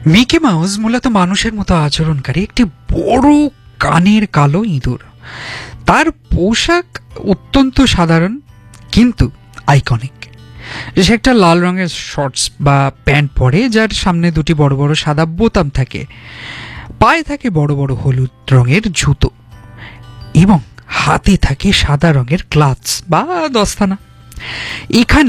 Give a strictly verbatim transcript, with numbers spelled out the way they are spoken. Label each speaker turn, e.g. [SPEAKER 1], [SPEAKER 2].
[SPEAKER 1] Mickey mouse মূলত মানুষের মতো আচরণকারী একটি বড় কানের কালো ইঁদুর। তার পোশাক অত্যন্ত সাধারণ কিন্তু আইকনিক। সে একটা লাল রঙের শর্টস বা প্যান্ট পরে, যার সামনে দুটি বড় বড় সাদা বোতাম থাকে। পায়ে থাকে বড় বড় হলুদ রঙের জুতো এবং হাতে থাকে সাদা রঙের গ্লাভস বা দস্তানা। এখানে